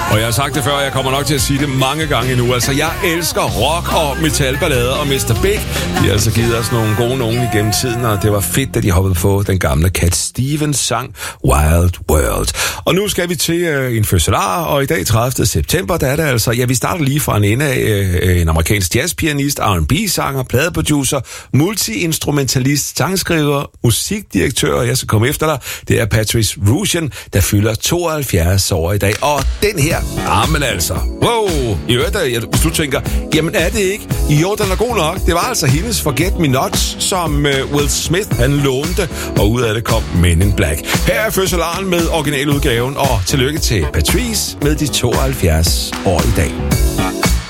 Og jeg har sagt det før, og jeg kommer nok til at sige det mange gange nu. Altså, jeg elsker rock og metalballader, og Mr. Big, de har altså givet os nogle gode nogen igennem tiden, og det var fedt, at de hoppede på den gamle Cat Stevens sang Wild World. Og nu skal vi til en fødselar, og i dag 30. september, der er det altså, vi starter lige fra en ende af en amerikansk jazzpianist, R&B-sanger, pladeproducer, multi-instrumentalist, sangskriver, musikdirektør, og jeg skal komme efter dig. Det er Patrice Rushen, der fylder 72 år i dag. Og den her, men altså, wow, i øvrigt, hvis du tænker, jamen er det ikke? Jo, den er god nok. Det var altså hendes Forget Me Not, som Will Smith, han lånte, og ud af det kom Men in Black. Her er fødselaren med originaludgaven, og tillykke til Patrice med de 72 år i dag.